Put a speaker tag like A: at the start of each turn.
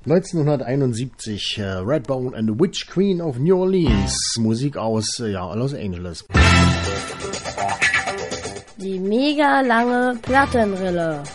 A: 1971, Redbone and the Witch Queen of New Orleans. Musik aus Los Angeles.
B: Die mega lange Plattenrille.